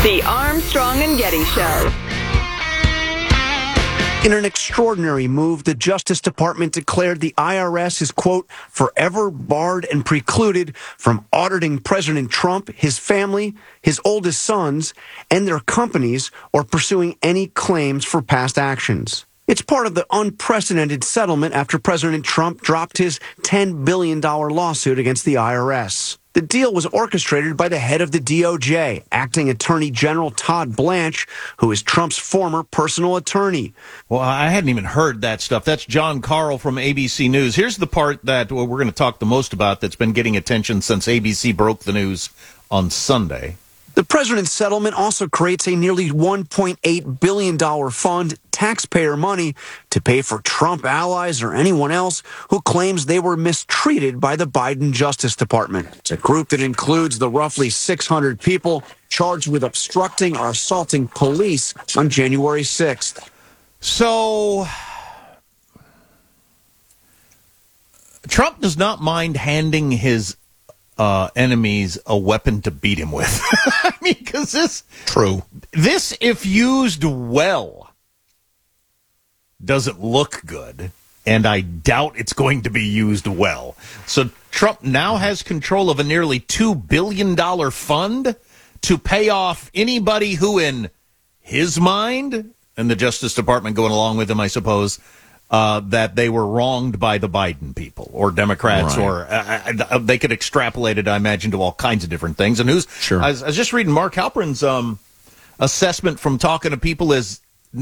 The Armstrong and Getty Show. In an extraordinary move, the Justice Department declared the IRS is, quote, forever barred and precluded from auditing President Trump, his family, his oldest sons, and their companies, or pursuing any claims for past actions. It's part of the unprecedented settlement after President Trump dropped his $10 billion lawsuit against the IRS. The deal was orchestrated by the head of the DOJ, Acting Attorney General Todd Blanche, who is Trump's former personal attorney. Well, I hadn't even heard that stuff. That's John Carl from ABC News. Here's the part that we're going to talk the most about that's been getting attention since ABC broke the news on Sunday. The president's settlement also creates a nearly $1.8 billion fund, taxpayer money, to pay for Trump allies or anyone else who claims they were mistreated by the Biden Justice Department. It's a group that includes the roughly 600 people charged with obstructing or assaulting police on January 6th. So, Trump does not mind handing his enemies a weapon to beat him with. I mean, because this, if used well, doesn't look good, and I doubt it's going to be used well. So Trump now has control of a nearly $2 billion fund to pay off anybody who, in his mind, and the Justice Department going along with him, I suppose, that they were wronged by the Biden people or Democrats, right. Or they could extrapolate it, I imagine, to all kinds of different things. And Sure. I was just reading Mark Halperin's assessment from talking to people is,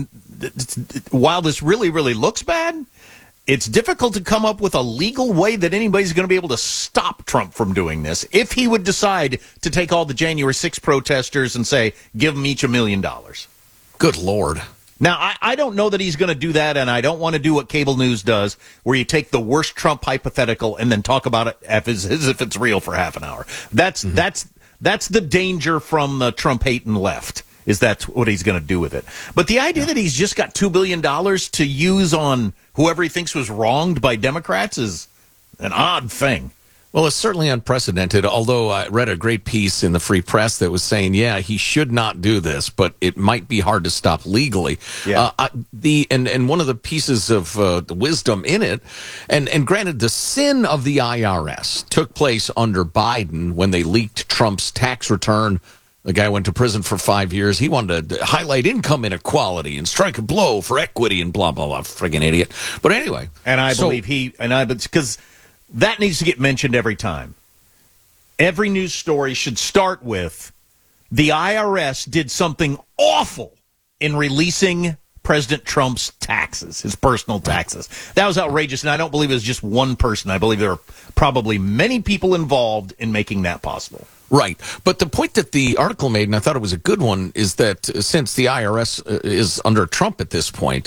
while this really, really looks bad, it's difficult to come up with a legal way that anybody's going to be able to stop Trump from doing this if he would decide to take all the January 6th protesters and say, give them each $1 million. Good Lord. Now, I don't know that he's going to do that, and I don't want to do what cable news does, where you take the worst Trump hypothetical and then talk about it as if it's real for half an hour. That's the danger from the Trump-hating left, is that's what he's going to do with it. But the idea that he's just got $2 billion to use on whoever he thinks was wronged by Democrats is an odd thing. Well, it's certainly unprecedented, although I read a great piece in the Free Press that was saying, yeah, he should not do this, but it might be hard to stop legally. Yeah. And one of the pieces of the wisdom in it, and granted, the sin of the IRS took place under Biden when they leaked Trump's tax return. The guy went to prison for 5 years. He wanted to highlight income inequality and strike a blow for equity and blah, blah, blah. Friggin' idiot. But anyway. And I believe because that needs to get mentioned every time. Every news story should start with the IRS did something awful in releasing President Trump's taxes, his personal taxes. That was outrageous, and I don't believe it was just one person. I believe there are probably many people involved in making that possible. Right. But the point that the article made, and I thought it was a good one, is that since the IRS is under Trump at this point,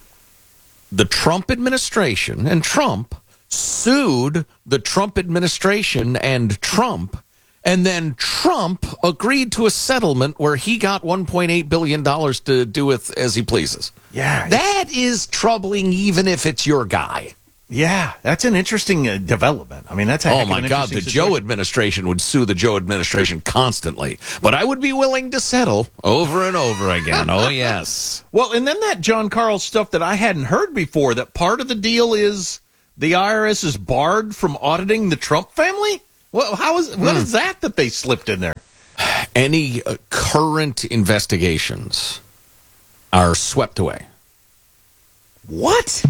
the Trump administration and Trump sued the Trump administration and Trump, and then Trump agreed to a settlement where he got $1.8 billion to do with as he pleases. Yeah. That is troubling, even if it's your guy. Yeah, that's an interesting development. I mean, that's a oh my God, the Joe administration would sue the Joe administration constantly, but I would be willing to settle over and over again. Oh yes. Well, and then that John Carl stuff that I hadn't heard before. That part of the deal is the IRS is barred from auditing the Trump family. Well, what is that they slipped in there? Any current investigations are swept away. What?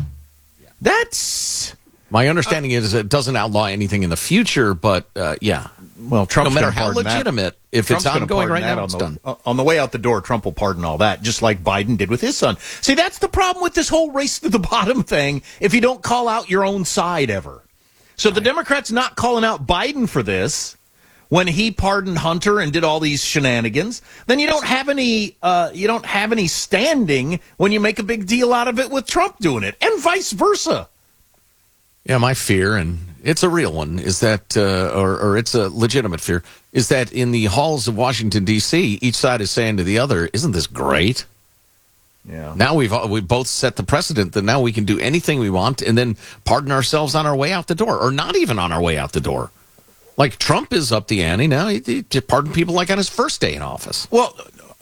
That's my understanding is it doesn't outlaw anything in the future, but yeah. Well, Trump's no matter how legitimate, if Trump's it's ongoing right now, it's done. On the way out the door, Trump will pardon all that, just like Biden did with his son. See, that's the problem with this whole race to the bottom thing, if you don't call out your own side ever. So the Democrats not calling out Biden for this, when he pardoned Hunter and did all these shenanigans, then you don't have any standing when you make a big deal out of it with Trump doing it, and vice versa. Yeah, my fear, and it's a real one, is that, or it's a legitimate fear, is that in the halls of Washington, D.C., each side is saying to the other, isn't this great? Yeah. Now we've both set the precedent that now we can do anything we want and then pardon ourselves on our way out the door, or not even on our way out the door. Like Trump is up the ante now. He pardoned people like on his first day in office. Well,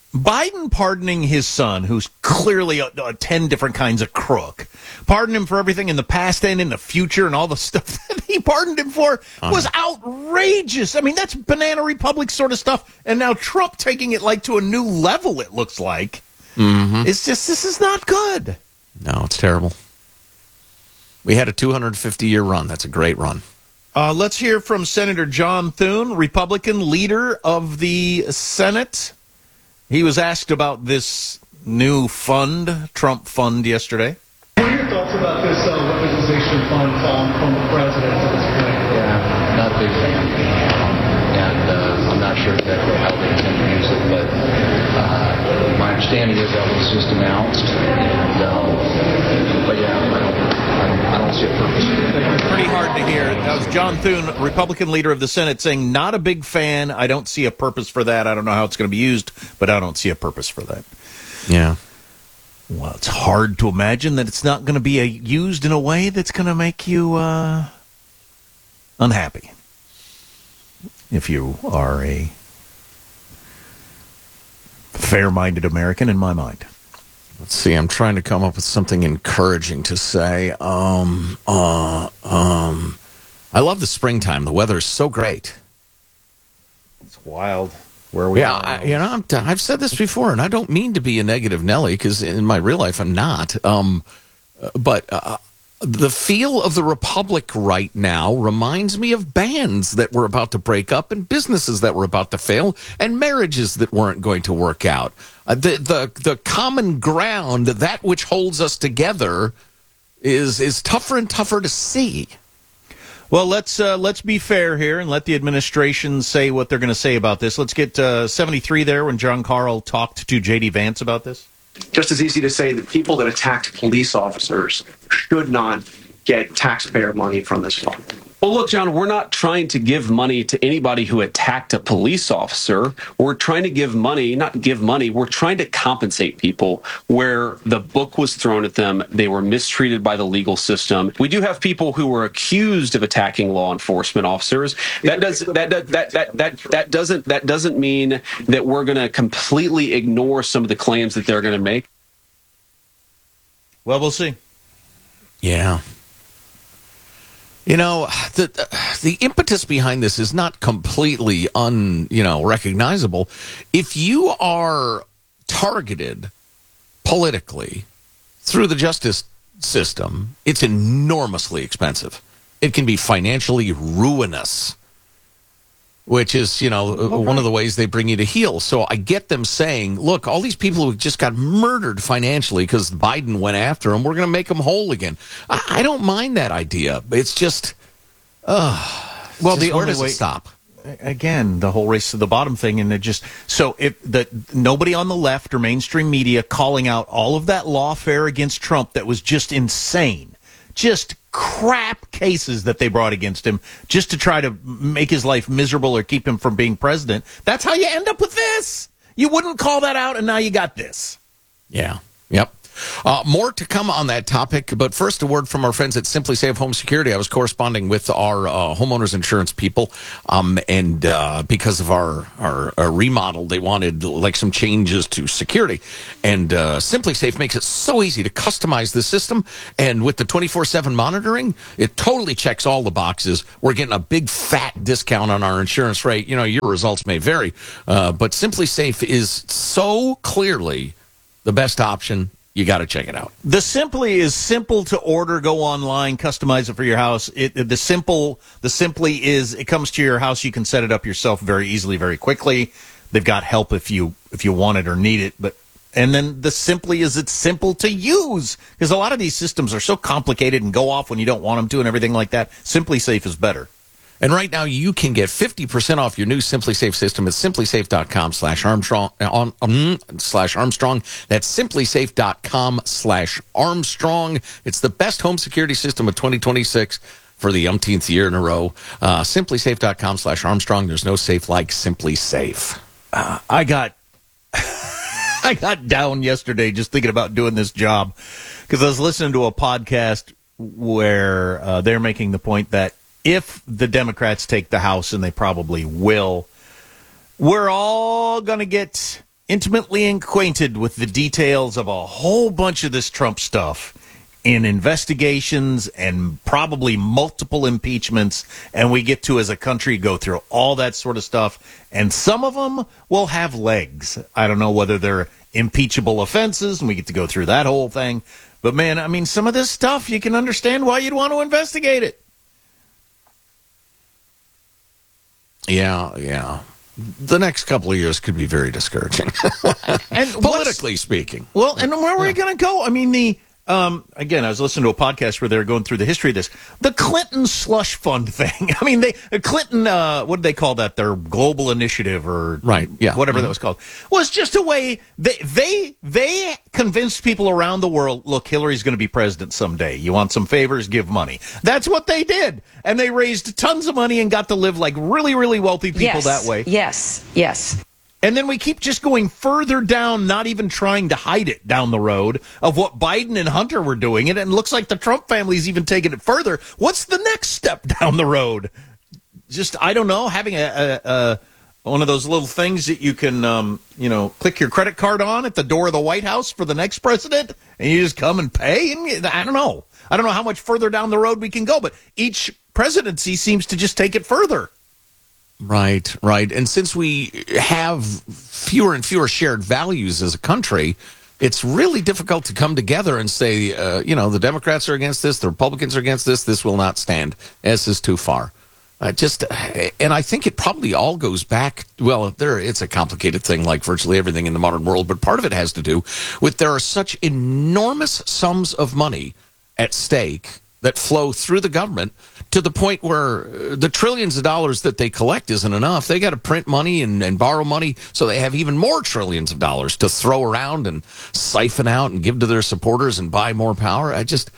Biden pardoning his son, who's clearly a 10 different kinds of crook, pardoned him for everything in the past and in the future and all the stuff that he pardoned him for was outrageous. I mean, that's Banana Republic sort of stuff. And now Trump taking it like to a new level, it looks like. Mm-hmm. It's just, this is not good. No, it's terrible. We had a 250-year run. That's a great run. Let's hear from Senator John Thune, Republican leader of the Senate. He was asked about this new fund, Trump fund, yesterday. What are your thoughts about this weaponization fund calling from the president at this point? Yeah, not a big fan. And I'm not sure exactly how they intend to use it, but my understanding is that was just announced. But yeah, I don't see a purpose. Pretty hard to hear. That was John Thune, Republican leader of the Senate, saying, not a big fan. I don't see a purpose for that. I don't know how it's going to be used, but I don't see a purpose for that. Yeah. Well, it's hard to imagine that it's not going to be used in a way that's going to make you unhappy. If you are a fair-minded American, in my mind. Let's see. I'm trying to come up with something encouraging to say. I love the springtime. The weather is so great. It's wild. Where are we? Yeah, I've said this before, and I don't mean to be a negative Nelly, because in my real life I'm not. But the feel of the Republic right now reminds me of bands that were about to break up, and businesses that were about to fail, and marriages that weren't going to work out. The common ground, that which holds us together, is tougher and tougher to see. Well, let's be fair here and let the administration say what they're going to say about this. Let's get 73 there when John Carl talked to J.D. Vance about this. Just as easy to say that people that attacked police officers should not get taxpayer money from this fund. Well, look, John, we're not trying to give money to anybody who attacked a police officer. We're trying to we're trying to compensate people where the book was thrown at them. They were mistreated by the legal system. We do have people who were accused of attacking law enforcement officers. That doesn't mean that we're going to completely ignore some of the claims that they're going to make. Well, we'll see. Yeah. You know, the impetus behind this is not completely recognizable. If you are targeted politically through the justice system, it's enormously expensive. It can be financially ruinous, which is, one of the ways they bring you to heel. So I get them saying, look, all these people who just got murdered financially because Biden went after them, we're going to make them whole again. I don't mind that idea. It's just, where does it stop? Again, the whole race to the bottom thing, and it just nobody on the left or mainstream media calling out all of that lawfare against Trump that was just insane. Just crap cases that they brought against him just to try to make his life miserable or keep him from being president. That's how you end up with this. You wouldn't call that out, and now you got this. Yeah. Yep. More to come on that topic, but first a word from our friends at Simply Safe Home Security. I was corresponding with our homeowners insurance people, and because of our remodel, they wanted some changes to security. And Simply Safe makes it so easy to customize the system, and with the 24/7 monitoring, it totally checks all the boxes. We're getting a big fat discount on our insurance rate. Your results may vary, but Simply Safe is so clearly the best option. You got to check it out. The Simply is simple to order. Go online, customize it for your house. The Simply is it comes to your house. You can set it up yourself very easily, very quickly. They've got help if you want it or need it. And then the Simply is it's simple to use because a lot of these systems are so complicated and go off when you don't want them to and everything like that. Simply Safe is better. And right now, you can get 50% off your new Simply Safe system at simplysafe.com/Armstrong. That's simplysafe.com/Armstrong. It's the best home security system of 2026 for the umpteenth year in a row. Simplysafe.com/Armstrong. There's no safe like Simply Safe. I got down yesterday just thinking about doing this job because I was listening to a podcast where they're making the point that if the Democrats take the House, and they probably will, we're all going to get intimately acquainted with the details of a whole bunch of this Trump stuff in investigations and probably multiple impeachments, and we get to, as a country, go through all that sort of stuff, and some of them will have legs. I don't know whether they're impeachable offenses, and we get to go through that whole thing. But, man, I mean, some of this stuff, you can understand why you'd want to investigate it. Yeah. The next couple of years could be very discouraging, And politically speaking. Well, and where are we going to go? I mean, again, I was listening to a podcast where they were going through the history of this. The Clinton slush fund thing. I mean, Clinton, what did they call that? Their global initiative or whatever that was called, was just a way they convinced people around the world, look, Hillary's going to be president someday. You want some favors? Give money. That's what they did. And they raised tons of money and got to live like really, really wealthy people that way. Yes. And then we keep just going further down, not even trying to hide it down the road of what Biden and Hunter were doing. And it looks like the Trump family's even taking it further. What's the next step down the road? Just, I don't know, having a one of those little things that you can, click your credit card on at the door of the White House for the next president, and you just come and pay. And I don't know. I don't know how much further down the road we can go, but each presidency seems to just take it further. Right. And since we have fewer and fewer shared values as a country, it's really difficult to come together and say, the Democrats are against this, the Republicans are against this, this will not stand. This is too far. And I think it probably all goes back, it's a complicated thing like virtually everything in the modern world, but part of it has to do with there are such enormous sums of money at stake that flow through the government to the point where the trillions of dollars that they collect isn't enough. They got to print money and borrow money, so they have even more trillions of dollars to throw around and siphon out and give to their supporters and buy more power.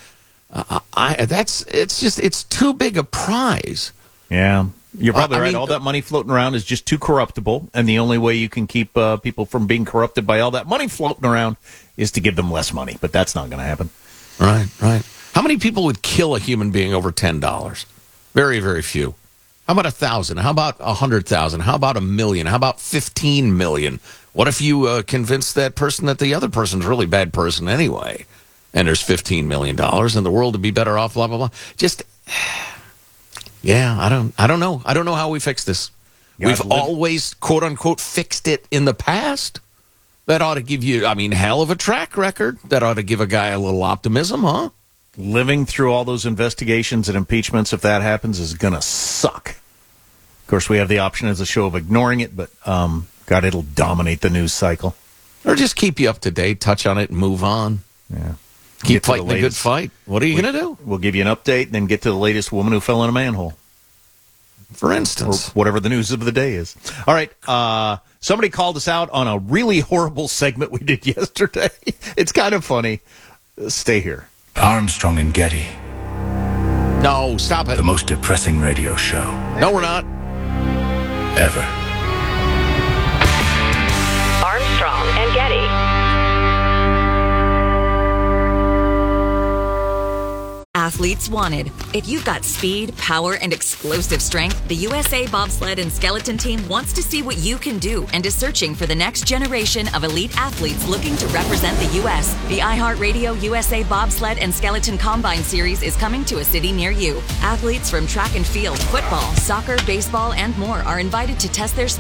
It's too big a prize. Yeah, you're probably right. All that money floating around is just too corruptible, and the only way you can keep people from being corrupted by all that money floating around is to give them less money. But that's not going to happen. Right. How many people would kill a human being over $10? Very, very few. How about 1,000? How about 100,000? How about 1,000,000? How about 15 million? What if you convince that person that the other person's a really bad person anyway, and there's $15 million, and the world would be better off? Blah blah blah. I don't know. I don't know how we fix this. We've always, quote unquote, fixed it in the past. That ought to give you, hell of a track record. That ought to give a guy a little optimism, huh? Living through all those investigations and impeachments, if that happens, is going to suck. Of course, we have the option as a show of ignoring it, but God, it'll dominate the news cycle. Or just keep you up to date, touch on it, and move on. Yeah. Keep fighting the good fight. What are you going to do? We'll give you an update and then get to the latest woman who fell in a manhole. For instance. Or whatever the news of the day is. All right. Somebody called us out on a really horrible segment we did yesterday. It's kind of funny. Stay here. Armstrong and Getty. No, stop it. The most depressing radio show. No, we're not. Ever. Armstrong and Getty. Athletes wanted. If you've got speed, power, and explosive strength, the USA Bobsled and Skeleton Team wants to see what you can do and is searching for the next generation of elite athletes looking to represent the U.S. The iHeartRadio USA Bobsled and Skeleton Combine Series is coming to a city near you. Athletes from track and field, football, soccer, baseball, and more are invited to test their